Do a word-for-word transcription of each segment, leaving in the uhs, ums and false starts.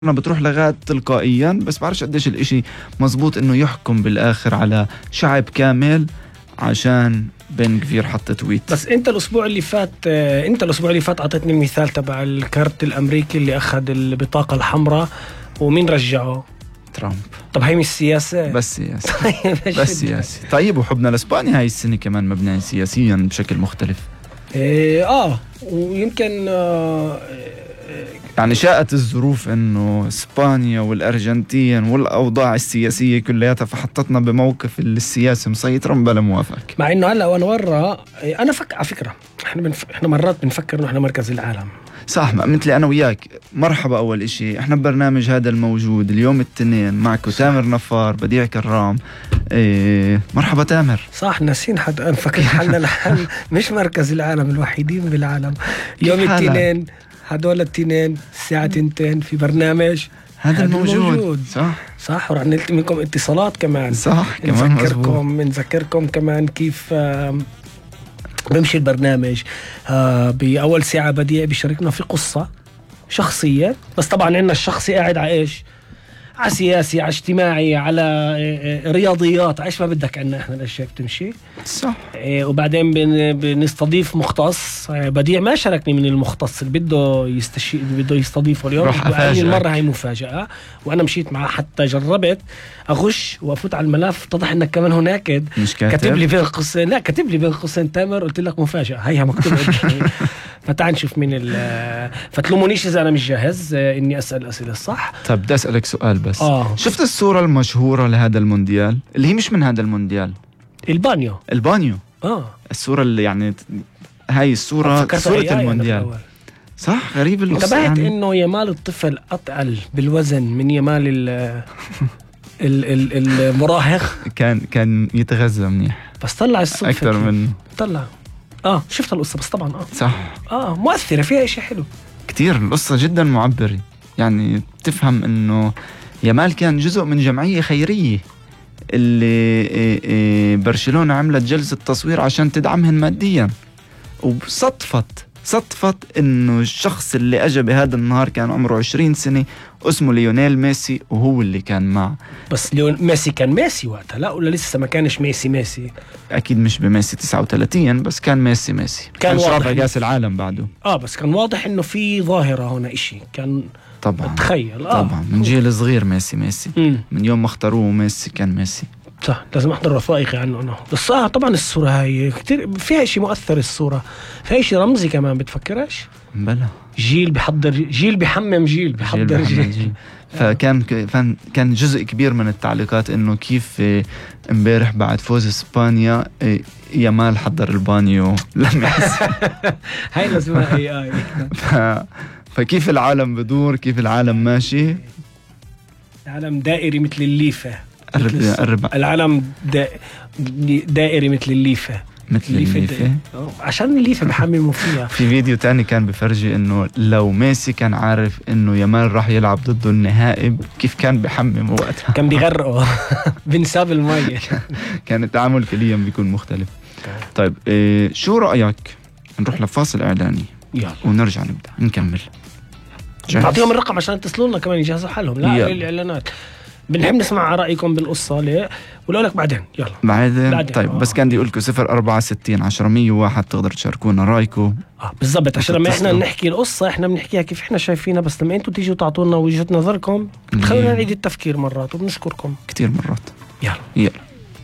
بتروح لغات تلقائيا، بس بعرفش قديش الاشي مزبوط انه يحكم بالاخر على شعب كامل عشان بن كفير حط تويت. بس انت الاسبوع اللي فات انت الاسبوع اللي فات اعطيتني المثال تبع الكارت الامريكي اللي اخذ البطاقة الحمراء ومين رجعه؟ ترامب. طب هي مش سياسة؟ بس سياسة. بس سياسي. طيب وحبنا لاسبانيا هاي السنة كمان مبني سياسيا بشكل مختلف. ايه اه ويمكن آه يعني شاءت الظروف انه اسبانيا والارجنتين والاوضاع السياسيه كلياتها فحطتنا بموقف السياسي مسيطر بلا موافق. مع انه هلا وانا ورا انا فك على فكره احنا بنف... احنا مرات بنفكر انه احنا مركز العالم. صح، مثلي انا وياك. مرحبا اول اشي، احنا ببرنامج هذا الموجود اليوم الاثنين معكم تامر نفار بديع كرام. إيه مرحبا تامر. صح، ناسين حد نفكر حالنا الحال مش مركز العالم الوحيدين بالعالم. يوم الاثنين هدول التنين الساعة تنتين في برنامج هذا الموجود. الموجود صح صح. ورح نلتقي منكم اتصالات كمان. صح كمان نذكركم نذكركم كمان كيف بمشي البرنامج. بأول ساعة بديع بيشاركنا في قصة شخصية، بس طبعا عندنا الشخصي قاعد على ايش؟ على سياسي، على اجتماعي، على رياضيات، عايش ما بدك عنا احنا الاشياء بتمشي صح. وبعدين بنستضيف مختص. بديع ما شاركني من المختص اللي بده يستشي بده يستضيفه اليوم. هاي المره هاي مفاجاه، وانا مشيت معه حتى جربت اغش وافوت على الملف، اتضح انك كمان هناك مش كاتب لي بين قوسين. لا كاتب لي بين قوسين تامر، قلت لك مفاجاه هيها مكتوب فتعال نشوف مين ال فتلومونيش اذا انا مش جاهز اني اسال اسئله الصح. طب بدي اسالك سؤال بس. آه. شفت الصوره المشهوره لهذا المونديال اللي هي مش من هذا المونديال؟ البانيو. البانيو اه الصوره اللي يعني هاي الصوره صوره المونديال. صح غريب القصه. انتبهت يعني انه يمال الطفل اثقل بالوزن من يمال ال ال ال المراهق. كان كان يتغذى منيح، بس طلع الصدفه اكثر من طلع. اه شفت القصه بس طبعا اه صح اه مؤثره فيها شيء حلو كتير. القصه جدا معبره، يعني تفهم انه يمال كان جزء من جمعيه خيريه اللي برشلونه عملت جلسه تصوير عشان تدعمهم ماديا، وصدفت صدفت انه الشخص اللي اجى بهذا النهار كان عمره عشرين سنة اسمه ليونيل ميسي، وهو اللي كان معه. بس ليون ميسي كان ميسي وقتها لا ولا لسه ما كانش ميسي ميسي؟ اكيد مش بميسي تسعة وثلاثين، بس كان ميسي ميسي كان, كان شرف كاس العالم بعده. اه بس كان واضح انه في ظاهرة هنا اشي كان طبعا تخيل آه. طبعا من جيل صغير ميسي ميسي م. من يوم ما اختاروه ميسي كان ميسي. صح لازم احضر وثائقي عنه انا. بس اه طبعا الصورة هاي كتير فيها شيء مؤثر، الصورة فيها شيء رمزي كمان بتفكرش؟ بلا جيل بحضر جيل بحمم جيل بحضر جيل, جيل. جيل. فكان كان جزء كبير من التعليقات انه كيف امبارح بعد فوز اسبانيا يامال حضر البانيو لم يحس. هاي لازمها اي اي فكيف العالم بدور، كيف العالم ماشي. العالم دائري مثل الليفة. قرب العالم دائري مثل الليفة. مثل الليفة, الليفة. عشان الليفة بحمموا فيها. في فيديو تاني كان بفرجي انه لو ميسي كان عارف انه يامال راح يلعب ضده النهائي كيف كان بحمم وقتها. كان بيغرقه بنساب المية. كان التعامل كليا بيكون مختلف. طيب إيه شو رأيك نروح لفاصل اعلاني يلا ونرجع نبدأ نكمل. نعطيهم الرقم عشان يتصلوا لنا كمان يجهزوا حالهم. لا الاعلانات بنحب نسمع رأيكم بالقصة ليه ولو لك بعدين. يلا بعدين, بعدين. طيب آه. بس كان بدي اقول لكم صفر أربعة ستين عشرة مية وواحد تقدر تشاركونا رايكم. اه بالضبط عشان لما احنا نحكي القصة احنا بنحكيها كيف احنا شايفينها، بس لما انتوا تيجوا تعطونا وجهة نظركم خلونا نعيد التفكير مرات وبنشكركم كتير مرات. يلا يلا.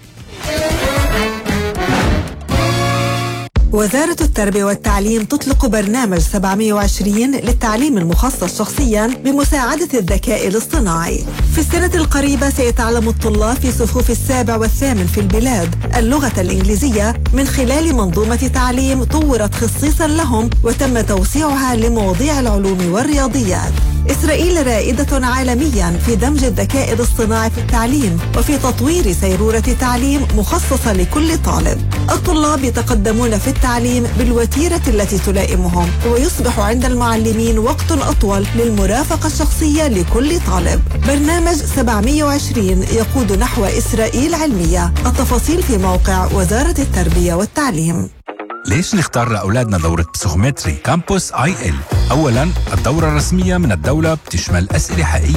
وزارة التربية والتعليم تطلق برنامج سبعمية وعشرين للتعليم المخصص شخصياً بمساعدة الذكاء الاصطناعي. في السنة القريبة سيتعلم الطلاب في صفوف السابع والثامن في البلاد اللغة الإنجليزية من خلال منظومة تعليم طورت خصيصاً لهم وتم توسيعها لمواضيع العلوم والرياضيات. إسرائيل رائدة عالمياً في دمج الذكاء الاصطناعي في التعليم وفي تطوير سيرورة تعليم مخصصة لكل طالب. الطلاب يتقدمون في التعليم بالوتيرة التي تلائمهم، ويصبح عند المعلمين وقت أطول للمرافقة الشخصية لكل طالب. برنامج سبعمية وعشرين يقود نحو إسرائيل علمية. التفاصيل في موقع وزارة التربية والتعليم. ليش نختار لأولادنا دورة بسيكومتري كامبوس آي إل؟ أولا، الدورة الرسمية من الدولة بتشمل أسئلة حقيقية